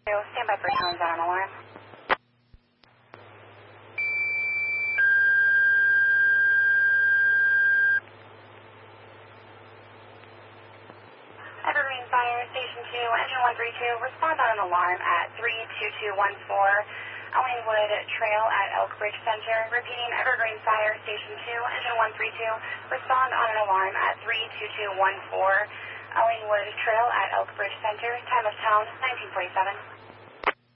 Stand by for tones on alarm. Evergreen Fire Station 2, Engine 132, respond on an alarm at 32214 Ellingwood Trail at Elk Bridge Center. Repeating, Evergreen Fire Station 2, Engine 132, respond on an alarm at 32214 Ellingwood Trail at Elk Bridge Center. Time of tone, 1947.